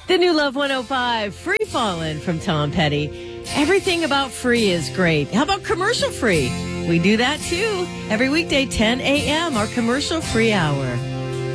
The new Love 105, Free Fallin' from Tom Petty. Everything about free is great. How about commercial free? We do that too. Every weekday, 10 a.m., our commercial free hour.